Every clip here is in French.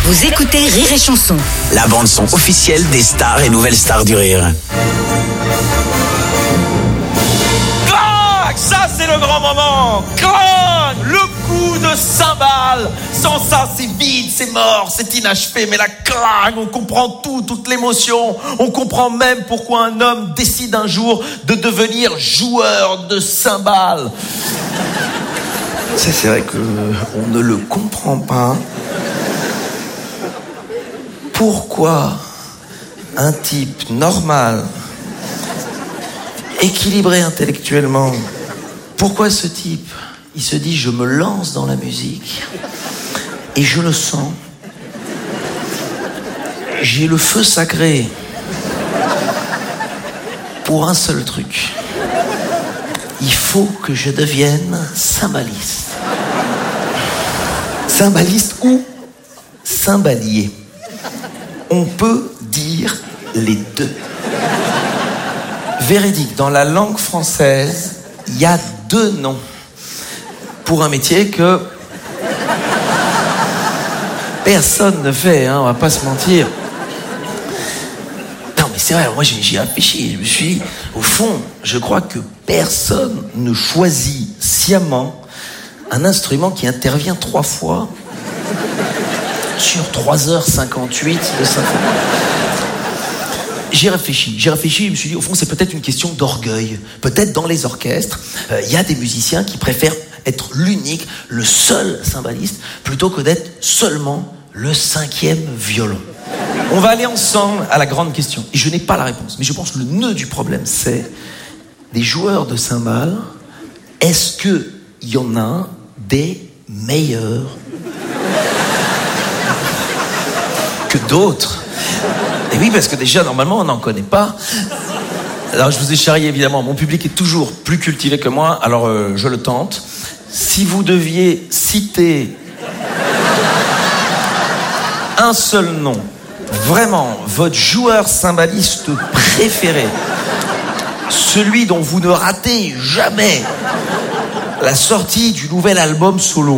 Vous écoutez Rire et Chanson. La bande-son officielle des stars et nouvelles stars du rire. Clac, ça c'est le grand moment. Clac, le coup de cymbale. Sans ça c'est vide, c'est mort, c'est inachevé. Mais là, clac, on comprend tout, toute l'émotion. On comprend même pourquoi un homme décide un jour de devenir joueur de cymbale. C'est vrai que on ne le comprend pas. Pourquoi un type normal, équilibré intellectuellement, pourquoi ce type, il se dit je me lance dans la musique et je le sens. J'ai le feu sacré pour un seul truc. Il faut que je devienne cymbaliste. Cymbaliste ou cymbalier. On peut dire les deux. Véridique, dans la langue française, il y a deux noms pour un métier que personne ne fait, hein, on va pas se mentir. Non mais c'est vrai, moi j'y ai réfléchi, je me suis dit, au fond, je crois que personne ne choisit sciemment un instrument qui intervient 3 fois sur 3h58 de symphonie. J'ai réfléchi, je me suis dit, au fond, c'est peut-être une question d'orgueil. Peut-être dans les orchestres, il y a des musiciens qui préfèrent être l'unique, le seul cymbaliste, plutôt que d'être seulement le 5e violon. On va aller ensemble à la grande question. Et je n'ai pas la réponse, mais je pense que le nœud du problème, c'est des joueurs de cymbales, est-ce qu'il y en a des meilleurs que d'autres? Et oui, parce que déjà, normalement, on n'en connaît pas. Alors, je vous ai charrié, évidemment. Mon public est toujours plus cultivé que moi, alors je le tente. Si vous deviez citer un seul nom, vraiment, votre joueur cymbaliste préféré, celui dont vous ne ratez jamais la sortie du nouvel album solo.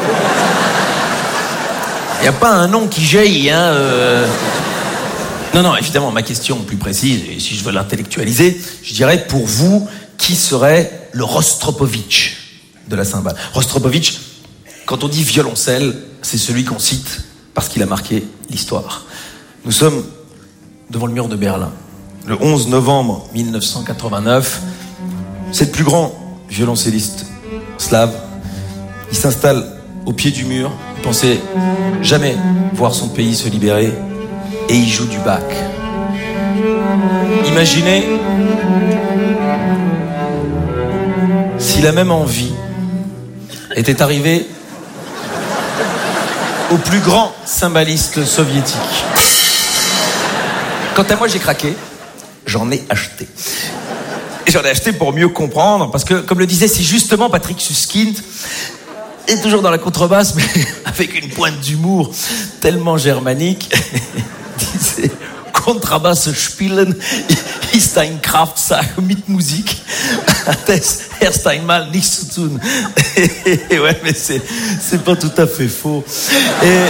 Il n'y a pas un nom qui jaillit, hein. Non, évidemment, ma question plus précise, et si je veux l'intellectualiser, je dirais pour vous, qui serait le Rostropovitch de la cymbale? Rostropovitch, quand on dit violoncelle, c'est celui qu'on cite parce qu'il a marqué l'histoire. Nous sommes devant le mur de Berlin, le 11 novembre 1989. C'est le plus grand violoncelliste slave. Il s'installe au pied du mur. Il pensait jamais voir son pays se libérer. Et il joue du Bach. Imaginez si la même envie était arrivée au plus grand cymbaliste soviétique. Quant à moi, j'ai craqué. J'en ai acheté. Et j'en ai acheté pour mieux comprendre, parce que, comme le disait si justement Patrick Suskind, et toujours dans la contrebasse, mais avec une pointe d'humour tellement germanique, disait Kontrabass spielen ist ein Kraftsache mit Musik. Das erst einmal nichts zu tun. Et ouais, mais c'est pas tout à fait faux. Et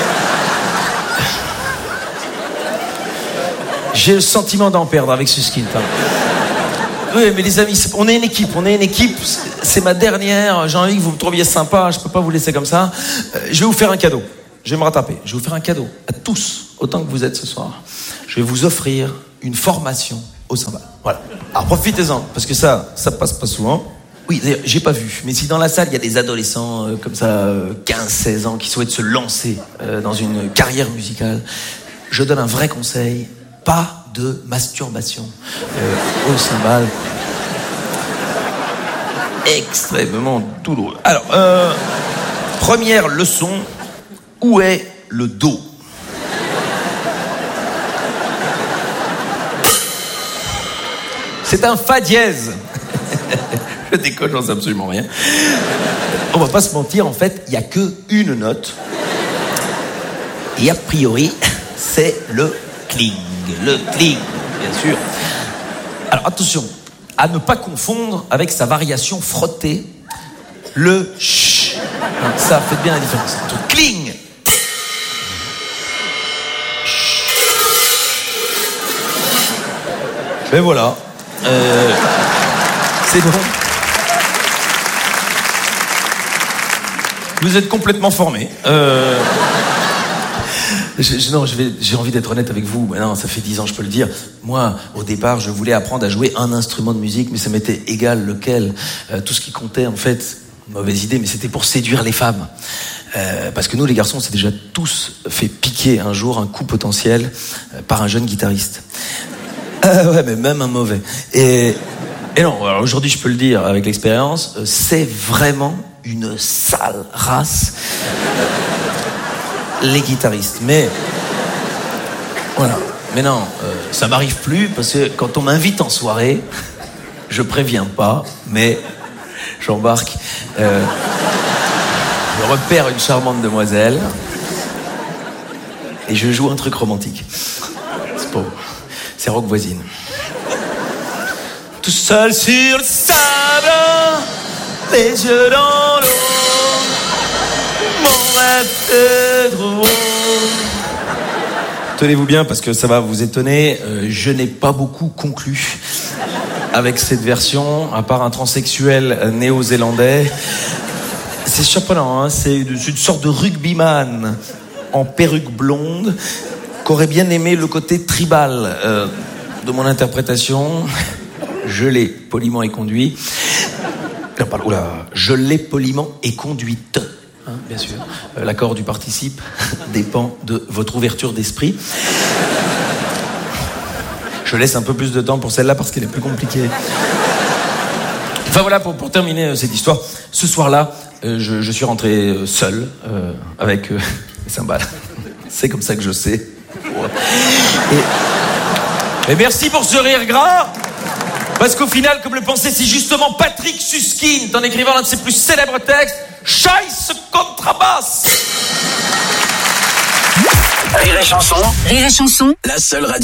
j'ai le sentiment d'en perdre avec Suskind. Oui, mais les amis, on est une équipe. C'est ma dernière. J'ai envie que vous me trouviez sympa. Je peux pas vous laisser comme ça. Je vais vous faire un cadeau. Je vais me rattraper. Je vais vous faire un cadeau à tous, autant que vous êtes ce soir. Je vais vous offrir une formation au cymbale. Voilà. Alors profitez-en, parce que ça passe pas souvent. Oui, d'ailleurs, j'ai pas vu. Mais si dans la salle, il y a des adolescents comme ça, 15-16 ans, qui souhaitent se lancer dans une carrière musicale, je donne un vrai conseil. Pas de masturbation au cymbale. Extrêmement douloureux. Alors, première leçon, où est le Do? C'est un Fa dièse. Je déconne, j'en sais absolument rien. On va pas se mentir, en fait, il n'y a qu'une note. Et a priori, c'est le cling. Le cling, bien sûr. Alors attention, à ne pas confondre avec sa variation frottée, le ch. Ça, faites bien la différence. Entre cling Ben voilà. C'est bon. Vous êtes complètement formé. J'ai envie d'être honnête avec vous. Non, ça fait 10 ans, je peux le dire. Moi, au départ, je voulais apprendre à jouer un instrument de musique, mais ça m'était égal lequel. Tout ce qui comptait, en fait, mauvaise idée, mais c'était pour séduire les femmes. Parce que nous, les garçons, on s'est déjà tous fait piquer un jour un coup potentiel par un jeune guitariste. Ouais, mais même un mauvais. Et non, alors aujourd'hui, je peux le dire avec l'expérience, c'est vraiment une sale race. Les guitaristes, mais voilà. Mais non, ça m'arrive plus parce que quand on m'invite en soirée, je préviens pas, mais j'embarque. Je repère une charmante demoiselle et je joue un truc romantique. C'est pas, c'est rock voisine. Tout seul sur le sable, les yeux dans l'eau. Mon rêve est drôle. Tenez-vous bien parce que ça va vous étonner, je n'ai pas beaucoup conclu avec cette version, à part un transsexuel néo-zélandais. C'est surprenant, hein, c'est une sorte de rugbyman en perruque blonde qu'aurait bien aimé le côté tribal de mon interprétation. Je l'ai poliment et conduit. Non, pardon, oula, je l'ai poliment et conduite. Hein, bien sûr. L'accord du participe dépend de votre ouverture d'esprit. Je laisse un peu plus de temps pour celle-là parce qu'elle est plus compliquée. Enfin voilà, pour terminer cette histoire, ce soir-là, je suis rentré seul avec les cymbales. C'est comme ça que je sais. Et merci pour ce rire gras. Parce qu'au final, comme le pensait si justement Patrick Suskind en écrivant l'un de ses plus célèbres textes, Scheiße Contrabass. Rire et chanson. Rire et chanson. La seule radio.